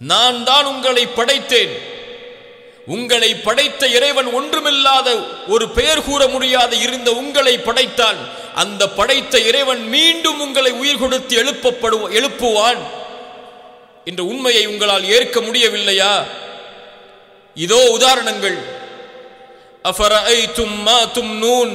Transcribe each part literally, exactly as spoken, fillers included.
நான் தான் உங்களை படைத்தேன். உங்களை படைத்த இறைவன் ஒன்றுமில்லாத ஒரு பெயர் கூற முடியாத இருந்த உங்களை படைத்தான். அந்த படைத்த இறைவன் மீண்டும் உங்களை உயிர் கொடுத்து எழுப்பப்படு எழுப்புவான் என்ற உண்மையை உங்களால் ஏற்க முடியவில்லையா? இதோ உதாரணங்கள். அஃபரஐதும் மா தும்னூன்,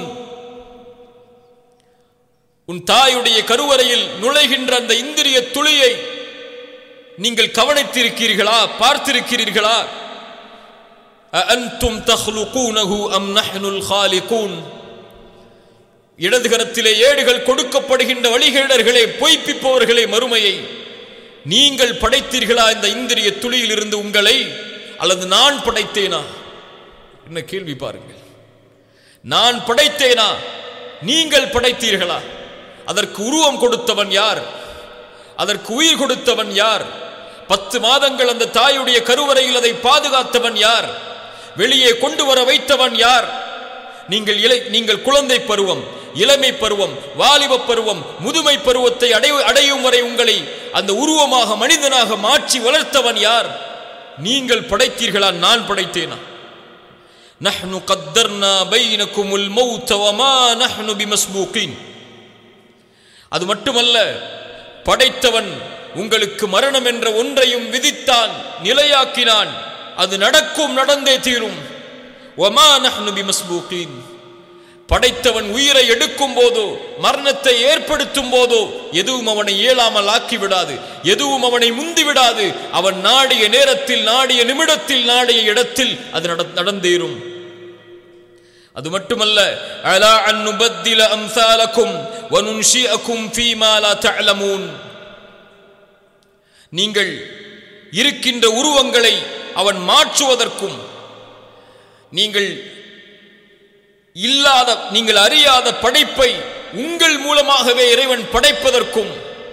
உன் தாயுடைய கருவறையில் நுழைகின்ற அந்த இந்திரிய துளியை நீங்கள் கவனித்திருக்கிறீர்களா, பார்த்திருக்கிறீர்களா? அஅன்தும் தக்லுகூனஹு அம் நஹ்னுல் காலிகூன். இடதுகரத்திலே ஏடுகள் கொடுக்கப்படுகின்ற வழிகேடர்களே, பொய்ப்பிப்பவர்களே, மறுமையை நீங்கள் படைத்தீர்களா இந்த இந்திரிய துளியில் இருந்து உங்களை, அல்லது நான் படைத்தேனா? என்ன கேள்வி பாருங்கள். நான் படைத்தேனா, நீங்கள் படைத்தீர்களா? அதற்கு உருவம் கொடுத்தவன் யார்? அதற்கு உயிர் கொடுத்தவன் யார்? பத்து மாதங்கள் அந்த தாயுடைய கருவறையில் அதை பாதுகாத்தவன் யார்? வெளியே கொண்டு வர வைத்தவன் யார்? நீங்கள் இலை நீங்கள் குழந்தை பருவம், இளமை பருவம், வாலிப பருவம், முதுமை பருவத்தை அடை அடையும் வரை உங்களை அந்த உருவமாக மனிதனாக மாற்றி வளர்த்தவன் யார்? நீங்கள் படைத்தீர்களா, நான் படைத்தேனா? நஹ்னு கத்தர்னா பைனகுமுல் மௌத் வமா நஹ்னு பிமஸ்பூகின். அது மட்டுமல்ல, படைத்தவன் உங்களுக்கு மரணம் என்ற ஒன்றையும் விதித்தான், நிலையாக்கினான். அது நடக்கும், நடந்தே தீரும். வமா நஹ்னு பிமஸ்பூகின். படைத்தவன் உயிரை எடுக்கும் போதோ, மரணத்தை ஏற்படுத்தும் போதோ எதுவும் அவனை இயலாமல் ஆக்கிவிடாது, எதுவும் அவனை முந்திவிடாது. அவன் நாடிய நேரத்தில், நாடிய நிமிடத்தில், நாடிய இடத்தில் அது நடந்தேறும். அது மட்டுமல்ல, அலா அன் நுபத்தில அம்சாலக்கும் வ நுன்ஷிஅக்கும் ஃபீமா லா தஅலமூன். நீங்கள் இருக்கின்ற உருவங்களை அவன் மாற்றுவதற்கும், நீங்கள் இல்லாத, நீங்கள் அறியாத படைப்பை உங்கள் மூலமாகவே இறைவன் படைப்பதற்கும்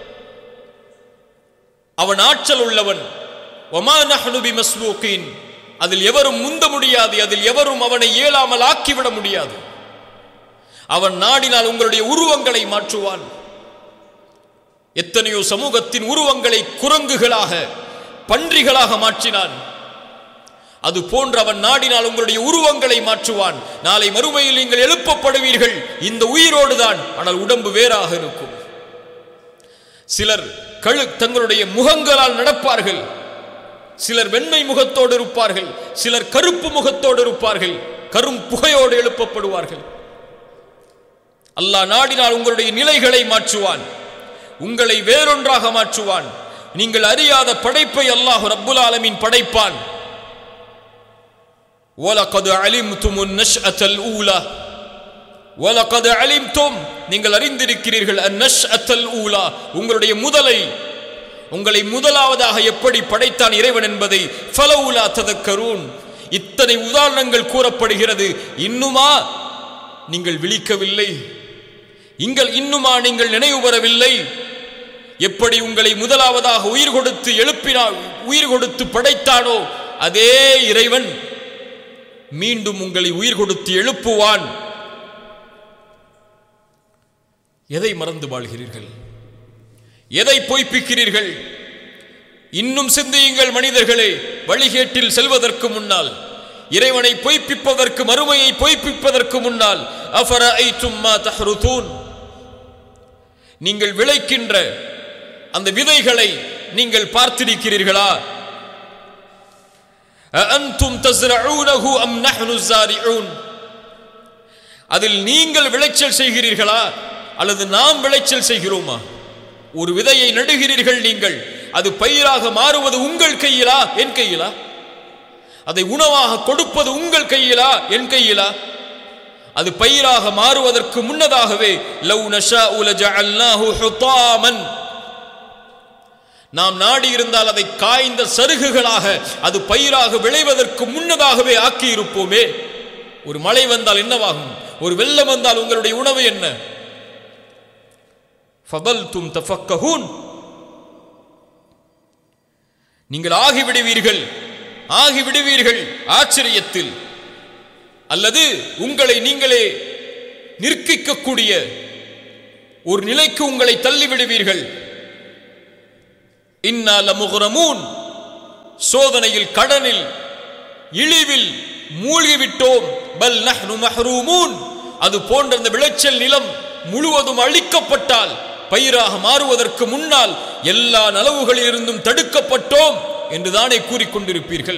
அவன் ஆற்றல் உள்ளவன். வமா நஹ்னு பிமஸ்பூகின். அதில் எவரும் முந்த முடியாது, அதில் எவரும் அவனை இயலாமல் ஆக்கிவிட முடியாது. அவன் நாடினால் உங்களுடைய உருவங்களை மாற்றுவான். எத்தனையோ சமூகத்தின் உருவங்களை குரங்குகளாக, பன்றிகளாக மாற்றினான். அது போன்று அவன் நாடினால் உங்களுடைய உருவங்களை மாற்றுவான். நாளை மறுமையில் நீங்கள் எழுப்பப்படுவீர்கள் இந்த உயிரோடு தான், ஆனால் உடம்பு வேறாக இருக்கும். சிலர் கழு தங்களுடைய முகங்களால் நடப்பார்கள், சிலர் வெண்மை முகத்தோடு இருப்பார்கள், சிலர் கருப்பு முகத்தோடு இருப்பார்கள், கரும் புகையோடு எழுப்பப்படுவார்கள். அல்லாஹ் நாடினால் உங்களுடைய நிலைகளை மாற்றுவான், உங்களை வேறொன்றாக மாற்றுவான். நீங்கள் அறியாத படைப்பை அல்லாஹ் ரப்புல் ஆலமீன் படைப்பான். وَلَقَدْ عَلِمْتُمُ النَّشْأَةَ الْأُولَى وَلَقَدْ عَلِمْتُمْ. நீங்கள் அறிந்திருக்கிறீர்கள் النَّشْأَةَ الْأُولَى, உங்களுடைய முதலை, உங்களை முதலாவதாக எப்படி படைத்தான் இறைவன் என்பதை. فَلَوْلَا تَذَكَّرُونَ. இத்தனை உதாரணங்கள் கூறப்படுகிறது. இன்னுமா நீங்கள் விழிக்கவில்லை? இங்கள் இன்னுமா நீங்கள் நினைவு பெறவில்லை? எப்படி உங்களை முதலாவதாக உயிர் கொடுத்து எழுப்பினார், உயிர் கொடுத்து படைத்தானோ அதே இறைவன் மீண்டும் உங்களை உயிர் கொடுத்து எழுப்புவான். எதை மறந்து வாழ்கிறீர்கள்? எதை பொய்ப்பிக்கிறீர்கள்? இன்னும் சிந்தியுங்கள் மனிதர்களே. வழிகேட்டில் செல்வதற்கு முன்னால், இறைவனை பொய்ப்பிப்பதற்கு, மறுமையை பொய்ப்பிப்பதற்கு முன்னால், அஃபரஐதும் மா தஹ்ருதூன். நீங்கள் விளைக்கின்ற அந்த விதைகளை நீங்கள் பார்த்திருக்கிறீர்களா? அஅன்தும் தஸ்ரஊனஹு அம் நஹ்னு ஸாரிஊன். அதில் நீங்கள் விளைச்சல் செய்கிறீர்களா அல்லது நாம் விளைச்சல் செய்கிறோமா? ஒரு விதையை நடுகிறீர்கள் நீங்கள், அது பயிராக மாறுவது உங்கள் கையிலா, என் கையிலா? அதை உணவாக கொடுப்பது உங்கள் கையிலா, என் கையிலா? அது பயிராக மாறுவதற்கு முன்னதாகவே லவ் நஷாஉ லஜஅல்னாஹு ஹுதாமன், நாம் நாடி இருந்தால் அதை காய்ந்த சருகுகளாக, அது பயிராக விளைவதற்கு முன்னதாகவே ஆக்கி இருப்போமே. ஒரு மழை வந்தால் என்னவாகும்? ஒரு வெள்ளம் வந்தால் உங்களுடைய உணவு என்ன? ஃபபல்தும் தஃபக்கஹூன். நீங்கள் ஆகிவிடுவீர்கள், ஆகிவிடுவீர்கள் ஆச்சரியத்தில், அல்லது உங்களை நீங்களே நிற்கிக்கக்கூடிய ஒரு நிலைக்கு உங்களை தள்ளிவிடுவீர்கள். இன்னா லமுக்ரமூன். சோதனையில், கடனில், இழிவில் மூழ்கிவிட்டோம். பல் நஹ்னு மஹ்ரூமூன். அது போன்ற அந்த விளைச்சல் நிலம் முழுவதும் அழிக்கப்பட்டால், பயிராக மாறுவதற்கு முன்னால் எல்லா நலவுகளில் இருந்தும் தடுக்கப்பட்டோம் என்றுதானே கூறிக்கொண்டிருப்பீர்கள்.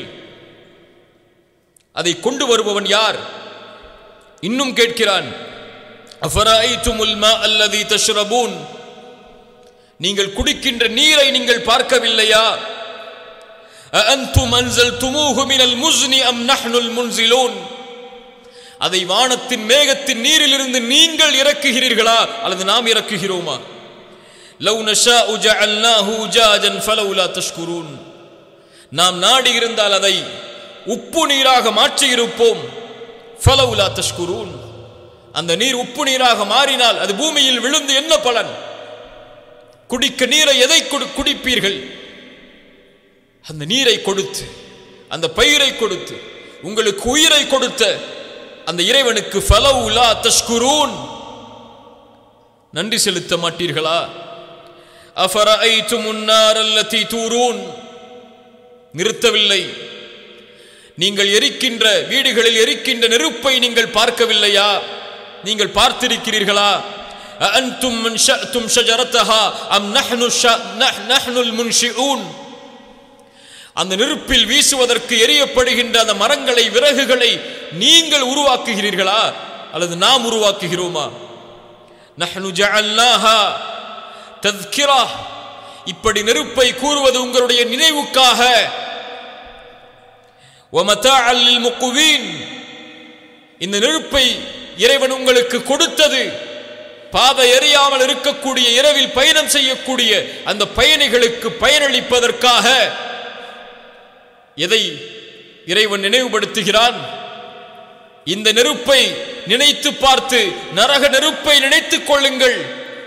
அதை கொண்டு வருபவன் யார்? இன்னும் கேட்கிறான், அஃபரஐதுமுல் மா அல்லதி தஷ்ரபூன். நீங்கள் குடிக்கின்ற நீரை நீங்கள் பார்க்கவில்லையா? அஅன்தும் அன்ஸல்துமூஹு மினல் முஸ்னி அம் நஹ்னுல் முன்ஸிலூன். அதை வானத்தின் மேகத்தின் நீரிலிருந்து நீங்கள் இறக்குகிறீர்களா அல்லது நாம் இறக்குகிறோமா? லவ் நஷாஉ ஜஅல்னாஹு உஜாஜன் ஃபலௌலா தஷ்குரூன். நாம் நாடி இருந்தால் அதை உப்பு நீராக மாற்றி இருப்போம். ஃபலௌலா தஷ்குரூன். அந்த நீர் உப்பு நீராக மாறினால் அது பூமியில் விழுந்து என்ன பலன்? குடிக்க நீரை எதை குடிப்பீர்கள்? அந்த நீரை கொடுத்து, அந்த பயிரை கொடுத்து, உங்களுக்கு உயிரை கொடுத்த அந்த இறைவனுக்கு ஃபலௌலா தஷ்குரூன், நன்றி செலுத்த மாட்டீர்களா? அஃபரஐதுமுன் நார் அல்லதி தூரூன். நிறுத்தவில்லை. நீங்கள் எரிக்கின்ற வீடுகளில் எரிக்கின்ற நெருப்பை நீங்கள் பார்க்கவில்லையா? நீங்கள் பார்த்திருக்கிறீர்களா? அஅன்தும் மன்ஷஅதும் ஷஜரதஹா அம் நஹ்னு நஹ்னுல் முன்ஷிஊன். அந்த நெருப்பில் வீசுவதற்கு எரியப்படுகின்ற அந்த மரங்களை, விறகுகளை நீங்கள் உருவாக்குகிறீர்களா அல்லது நாம் உருவாக்குகிறோமா? நஹ்னு ஜஅல்னாஹா தذ்கிரா. இப்படி நெருப்பை கூறுவது உங்களுடைய நினைவுக்காக. வமதாஅல் லில்முக்வீன். இந்த நெருப்பை இறைவன் உங்களுக்கு கொடுத்தது பாதை எறியாமல் இருக்கக்கூடிய, இரவில் பயணம் செய்யக்கூடிய அந்த பயணிகளுக்கு பயனளிப்பதற்காக. எதை இறைவன் நினைவுபடுத்துகிறான்? இந்த நெருப்பை நினைத்து பார்த்து, நரக நெருப்பை நினைத்துக் கொள்ளுங்கள்.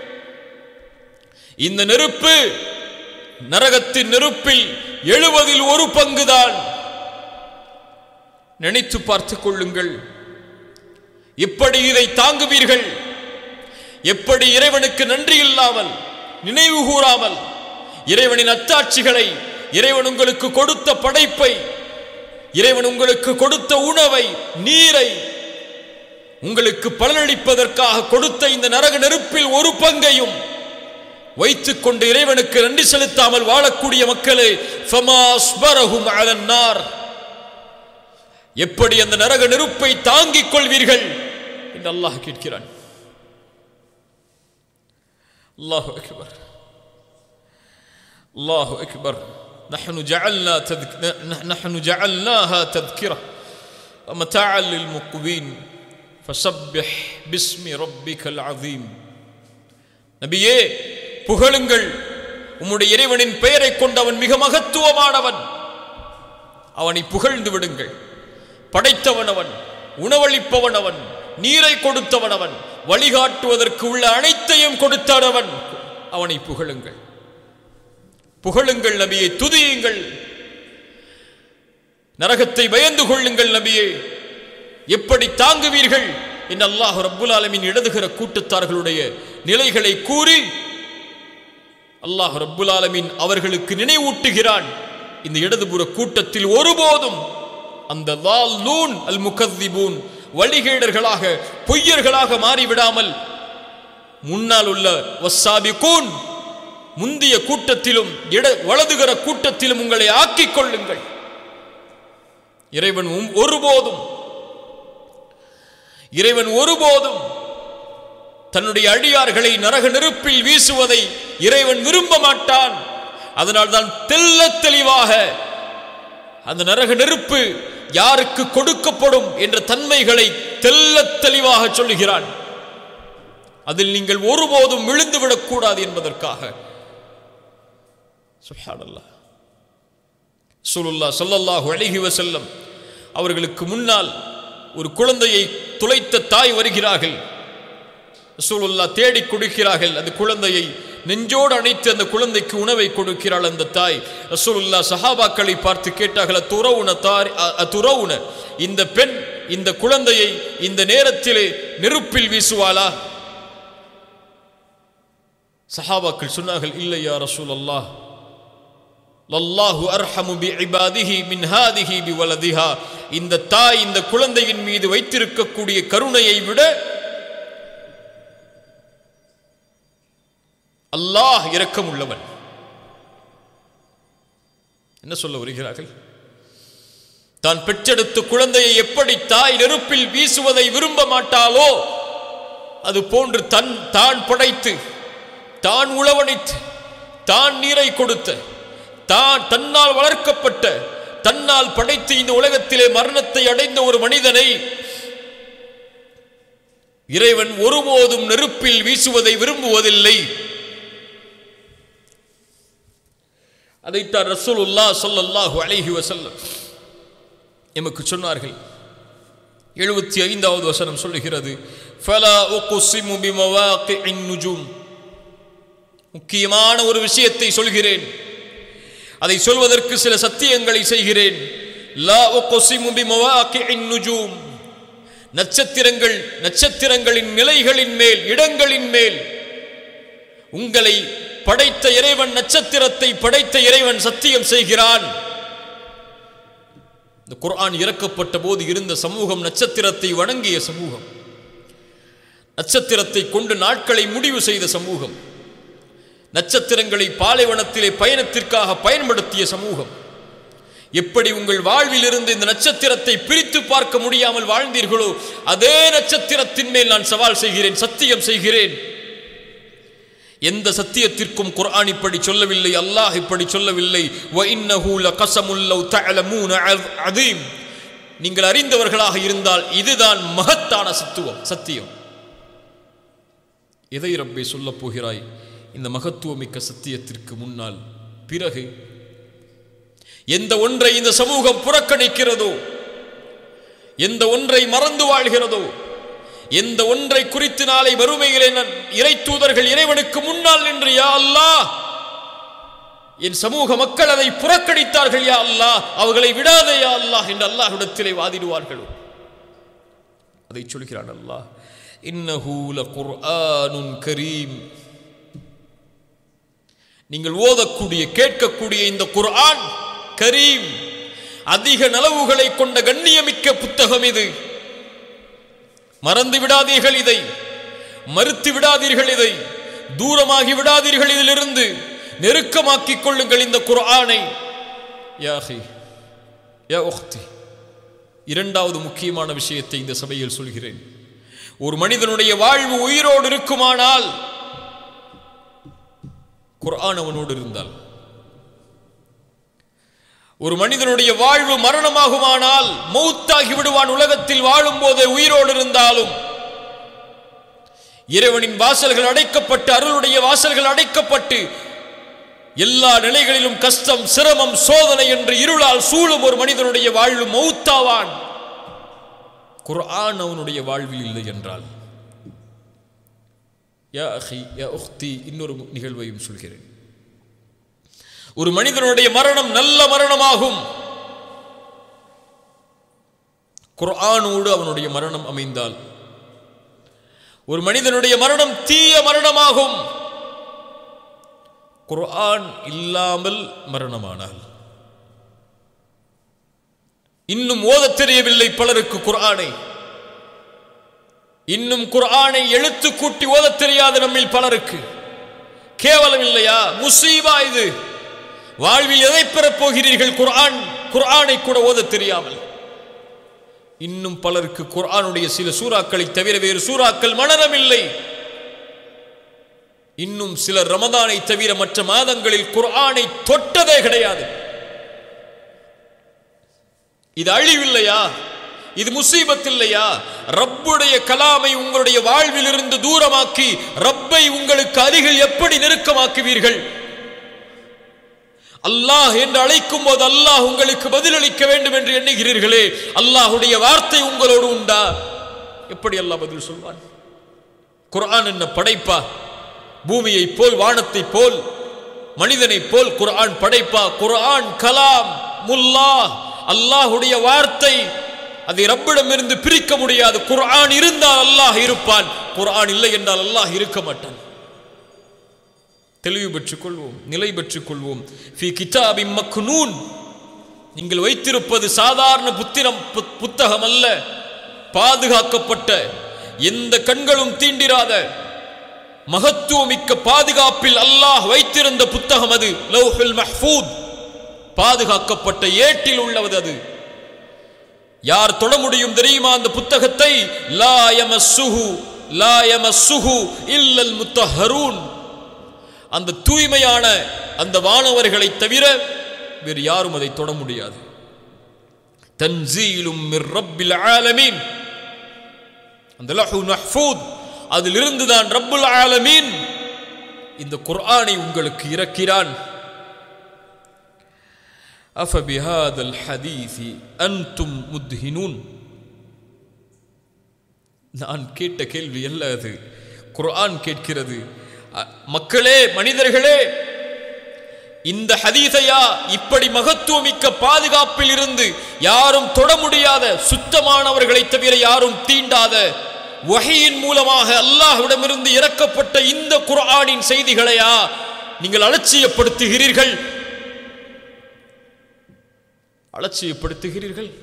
இந்த நெருப்பு நரகத்தின் நெருப்பில் எழுபதில் ஒரு பங்குதான். நினைத்து பார்த்துக் கொள்ளுங்கள். எப்படி இதை தாங்குவீர்கள்? எப்படி இறைவனுக்கு நன்றி இல்லாமல், நினைவு கூறாமல், இறைவனின் அத்தாட்சிகளை, இறைவன் உங்களுக்கு கொடுத்த படைப்பை, இறைவன் உங்களுக்கு கொடுத்த உணவை, நீரை உங்களுக்கு பலனளிப்பதற்காக கொடுத்த இந்த நரக நெருப்பில் ஒரு பங்கையும் வைத்துக் கொண்டு இறைவனுக்கு நன்றி செலுத்தாமல் வாழக்கூடிய மக்களே, ஃபமா அஸ்பரஹும் அலன் நார். எப்படி அந்த நரக நெருப்பை தாங்கிக் கொள்வீர்கள் என்று அல்லாஹ் கேட்கிறான். அல்லாஹு அக்பர், அல்லாஹு அக்பர். நஹ்னு ஜஅல்னா நஹ்னு ஜஅல்னாஹா தذ்கிரா வமதாஅல் லில்முக்வீன் ஃபஸப்பிஹ் பிஸ்மி ரப்பிகல் அஸீம். நபியே, புகழுங்கள். உம்முடைய இறைவனின் பெயரை கொண்டவன் மிக மகத்துவமானவன். அவனை புகழ்ந்து விடுங்கள். படைத்தவன் அவன், உணவளிப்பவன் அவன், நீரை கொடுத்தவன் அவன், வழிகாட்டுவதற்கு உள்ள அனைத்தையும் கொடுத்தவன். அவனை புகழுங்கள், புகழுங்கள் நபியை, துதியுங்கள். நரகத்தை பயந்து கொள்ளுங்கள் நபியே. எப்படி தாங்குவீர்கள் என்று அல்லாஹ் ரப்புல் ஆலமீன் இடதுகிற கூட்டத்தார்களுடைய நிலைகளை கூறி அல்லாஹ் ரப்புல் ஆலமீன் அவர்களுக்கு நினைவூட்டுகிறான். இந்த இடதுபுற கூட்டத்தில் ஒருபோதும் அந்த லாலூன் அல் முகذிபூன், வழிகேடர்களாக, பொய்யர்களாக மாறிவிடாமல் முன்னால் உள்ள வஸ்ஸாபிகூன், முந்திய கூட்டத்திலும் வலதுகிற கூட்டத்திலும் உங்களை ஆக்கிக் கொள்ளுங்கள். இறைவன் ஒருபோதும் இறைவன் ஒருபோதும் தன்னுடைய அடியார்களை நரக நெருப்பில் வீசுவதை இறைவன் விரும்ப மாட்டான். அதனால் தான் தெல்ல தெளிவாக அந்த நரக நெருப்பு யாருக்கு கொடுக்கப்படும் என்ற தன்மைகளை தெல்ல தெளிவாக சொல்லுகிறான். அதில் நீங்கள் ஒருபோதும் விழுந்துவிடக் கூடாது என்பதற்காக. சுப்ஹானல்லாஹ். ரசூலுல்லாஹ் ஸல்லல்லாஹு அலைஹி வஸல்லம் அவர்களுக்கு முன்னால் ஒரு குழந்தையை துளைத்த தாய் வருகிறார்கள். ரசூலுல்லாஹ் தேடி கொடுக்கிறார்கள். அந்த குழந்தையை நெஞ்சோடு அணைத்து அந்த குழந்தைக்கு உணவை கொடுக்கிறாள் அந்த தாய். ரசூலுல்லாஹ் சஹாபாக்களை பார்த்து கேட்டார்கள், அத்துரவுன தாரி அத்துரவுன, இந்த பெண் இந்த குழந்தையை இந்த நேரத்திலே நெருப்பில் வீசுவாளா? சஹாபாக்கள் சொன்னார்கள், இல்லை யா ரசூலல்லாஹ், லல்லாஹு அர்ஹமு பிஇபாதிஹி மின் ஹாதிஹி பிவலதிஹா. இந்த தாய் இந்த குழந்தையின் மீது வைத்திருக்கக்கூடிய கருணையை விட அல்லாஹ் இரக்கம் உள்ளவன். என்ன சொல்ல வருகிறார்கள்? தான் பெற்றெடுத்த குழந்தையை எப்படி தாய் நெருப்பில் வீசுவதை விரும்ப மாட்டாளோ அது போன்று தன் தான் படைத்து தான் உளவணித்து தான் நீரை கொடுத்த தான் தன்னால் வளர்க்கப்பட்ட தன்னால் படைத்து இந்த உலகத்திலே மரணத்தை அடைந்த ஒரு மனிதனை இறைவன் ஒருபோதும் நெருப்பில் வீசுவதை விரும்புவதில்லை. அதைத்தான் ரசூலுல்லாஹ் ஸல்லல்லாஹு அலைஹி வஸல்லம் எமக்கு சொன்னார்கள். எழுபத்தி ஐந்தாவது வசனம் சொல்லுகிறது, ஃபலா உக்ஸிமு பிமவாகிஇன் நுஜூம். முக்கியமான ஒரு விஷயத்தை சொல்கிறேன், அதை சொல்வதற்கு சில சத்தியங்களை செய்கிறேன். லா உக்ஸிமு பிமவாகிஇன் நுஜூம். நட்சத்திரங்கள் நட்சத்திரங்களின் நிலைகளின் மேல் இடங்களின் மேல் உங்களை படைத்த இறைவன், நட்சத்திரத்தை படைத்த இறைவன் சத்தியம் செய்கிறான். இந்த குர்ஆன் இறக்கப்பட்ட போது இருந்த சமூகம் நட்சத்திரத்தை வணங்கிய சமூகம், நட்சத்திரத்தை கொண்டு நாட்களை முடிவு செய்த சமூகம், நட்சத்திரங்களை பாலைவனத்திலே பயணத்திற்காக பயன்படுத்திய சமூகம். எப்படி உங்கள் வாழ்வில் இருந்து இந்த நட்சத்திரத்தை பிரித்து பார்க்க முடியாமல் வாழ்ந்தீர்களோ அதே நட்சத்திரத்தின் மேல் நான் சவால் செய்கிறேன், சத்தியம் செய்கிறேன். எந்த சத்தியத்திற்கும் குர்ஆன் இப்படி சொல்லவில்லை, அல்லாஹ் இப்படி சொல்லவில்லை. வ இன்னஹு லகஸமுல் லவ் தஅலமூன அதீம். நீங்கள் அறிந்தவர்களாக இருந்தால் இதுதான் மகத்தான சத்துவம், சத்தியம். எதை ரப்பே சொல்ல போகிறாய் இந்த மகத்துவமிக்க சத்தியத்திற்கு முன்னால்? பிறகு எந்த ஒன்றை இந்த சமூகம் புறக்கணிக்கிறதோ, எந்த ஒன்றை மறந்து வாழ்கிறதோ, எந்த ஒன்றை குறித்து நாளை வறுமையிலே இறை தூதர்கள் இறைவனுக்கு முன்னால் நின்று யா அல்லாஹ் என் சமூக மக்கள் அதை புறக்கணித்தார்கள் யா அல்லாஹ், அவர்களை விடாதே யா அல்லாஹ் என்று அல்லாஹ்விடத்திலே வாதிடுவார்களோ அதை சொல்கிறான் அல்லாஹ். இன்னஹு லகுர்ஆனுன் கரீம். நீங்கள் ஓதக்கூடிய கேட்கக்கூடிய இந்த குர்ஆன் கரீம், அதிக நலவுகளை கொண்ட கண்ணியமிக்க புத்தகம் இது. மறந்து விடாதீர்கள் இதை, மறுத்து விடாதீர்கள் இதை, தூரமாகி விடாதீர்கள் இதிலிருந்து, நெருக்கமாக்கிக் கொள்ளுங்கள் இந்த குர்ஆனை. யா அஹி யா உக்தி, இரண்டாவது முக்கியமான விஷயத்தை இந்த சபையில் சொல்கிறேன். ஒரு மனிதனுடைய வாழ்வு உயிரோடு இருக்குமானால், குர்ஆன் அவனோடு இருந்தால், ஒரு மனிதனுடைய வாழ்வு மரணமாகுமானால் மௌத்தாகி விடுவான். உலகத்தில் வாழும் போதே உயிரோடு இருந்தாலும் இறைவனின் வாசல்கள் அடைக்கப்பட்டு, அருளுடைய வாசல்கள் அடைக்கப்பட்டு, எல்லா நிலைகளிலும் கஷ்டம், சிரமம், சோதனை என்று இருளால் சூழும் ஒரு மனிதனுடைய வாழ்வு மௌத்தாவான். குர்ஆன் அவனுடைய வாழ்வில் இல்லை என்றால், யா அஹி யா உக்தி, இன்னொரு நிகழ்வையும் சொல்கிறேன். ஒரு மனிதனுடைய மரணம் நல்ல மரணமாகும், குர்ஆனோடு அவனுடைய மரணம் அமைந்தால். ஒரு மனிதனுடைய மரணம் தீய மரணமாகும், குர்ஆன் இல்லாமல் மரணமானால். இன்னும் ஓதத் தெரியவில்லை பலருக்கு குர்ஆனை, இன்னும் குர்ஆனை எழுத்து கூட்டி ஓதத் தெரியாது நம்மில் பலருக்கு. கேவலம் இல்லையா? முசீபா இது. வாழ்வில் எதை பெறப் போகிறீர்கள்? குர்ஆன் குர்ஆனை கூட ஓதத் தெரியாமல். இன்னும் பலருக்கு குர்ஆனுடைய சில சூறாக்களை தவிர வேறு சூறாக்கள் மனனம் இல்லை. இன்னும் சிலர் ரமதானை தவிர மற்ற மாதங்களில் குர்ஆனை தொட்டதே கிடையாது. இது அழிவில்லையா? இது முசீபத் இல்லையா? ரப்புடைய கலாமை உங்களுடைய வாழ்வில் இருந்து தூரமாக்கி ரப்பை உங்களுக்கு அருகில் எப்படி நெருக்கமாக்குவீர்கள்? அல்லாஹ் என்று அழைக்கும் போது அல்லாஹ் உங்களுக்கு பதிலளிக்க வேண்டும் என்று எண்ணுகிறீர்களே, அல்லாஹுடைய வார்த்தை உங்களோடு உண்டா? எப்படி அல்லாஹ் பதில் சொல்வான்? குர்ஆன் என்ன படைப்பா? பூமியை போல், வானத்தை போல், மனிதனை போல் குர்ஆன் படைப்பா? குர்ஆன் கலாம் முல்லாஹ், அல்லாஹுடைய வார்த்தை. அதை ரப்பிடம் இருந்து பிரிக்க முடியாது. குர்ஆன் இருந்தால் அல்லாஹ் இருப்பான், குர்ஆன் இல்லை என்றால் அல்லாஹ் இருக்க மாட்டான். தெளிவு பெற்றுக் கொள்வோம், நிலை பெற்றுக் கொள்வோம். ஃபி கிதாபின் மக்னூன், நீங்கள் வைத்திருப்பது சாதாரண புத்திரம் புத்தகம் அல்ல, பாதுகாக்கப்பட்ட, எந்த கண்களும் தீண்டிராத மகத்துவமிக்க பாதுகாப்பில் அல்லாஹ் வைத்திருந்த புத்தகம் அது. லௌஹுல் மஹ்ஃபூத், பாதுகாக்கப்பட்ட ஏட்டில் உள்ளது அது. யார் தொட முடியும் தெரியுமா அந்த புத்தகத்தை? லா யமஸ்ஸுஹு லா யமஸ்ஸுஹு இல்லல் முத்தஹ்ஹரூன், அந்த தூய்மையான அந்த வானவர்களை தவிர வேறு யாரும் அதை தொட முடியாது. தன்சீலும் மிர் ரப்பில் ஆலமீன், அந்த லஹ்வுல் மஹ்ஃபூத், அதிலிருந்து தான் ரப்புல் ஆலமீன் இந்த குர்ஆனை உங்களுக்கு இறக்கிறான். அஃபபிஹாதல் ஹதீஸி அன்தும் முத்ஹினூன். நான் கேட்ட கேள்வி அல்ல அது, குர்ஆன் கேட்கிறது. மக்களே, மனிதர்களே, இந்த ஹதீஸையா, இப்படி மகத்துவமிக்க பாதுகாப்பில் இருந்து யாரும் தொட முடியாத, சுத்தமானவர்களை தவிர யாரும் தீண்டாத, வஹீயின் மூலமாக அல்லாஹ்விடமிருந்து இறக்கப்பட்ட இந்த குர்ஆனின் செய்திகளையா நீங்கள் அலட்சியப்படுத்துகிறீர்கள்? அலட்சியப்படுத்துகிறீர்கள்.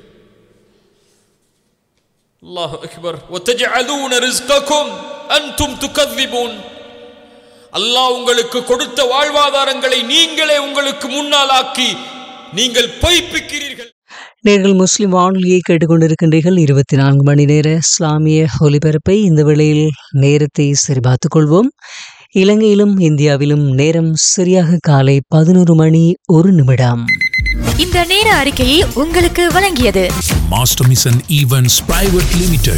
அல்லாஹு அக்பர். வதஜஅலூன ரிஸ்கக்கும் அன்தும் துகذிபூன். அல்லாஹ் உங்களுக்கு கொடுத்த வாழ்வாதாரங்களை நீங்களே உங்களுக்கு முன்னால் ஆக்கி நீங்கள் பொய்ப்பிக்கிறீர்கள். நீங்கள் முஸ்லிம் வானொலியை கேட்டுக்கொண்டிருக்கின்றீர்கள். இருபத்தி நான்கு மணி நேர இஸ்லாமிய ஒலிபரப்பை இந்த வேளையில் நேரத்தை சரிபார்த்துக் கொள்வோம். இலங்கையிலும் இந்தியாவிலும் நேரம் சரியாக காலை பதினோரு மணி ஒரு நிமிடம். இந்த நேர அறிக்கையை உங்களுக்கு வழங்கியது master mission events private limited.